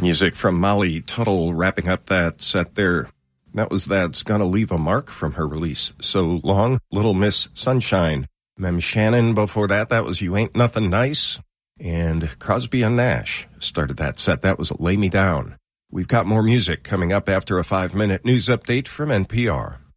Music from Molly Tuttle wrapping up that set there. That was That's Gonna Leave a Mark from her release So Long, Little Miss Sunshine. Mem Shannon before that, that was You Ain't Nothing Nice. And Crosby and Nash started that set. That was Lay Me Down. We've got more music coming up after a 5-minute news update from NPR.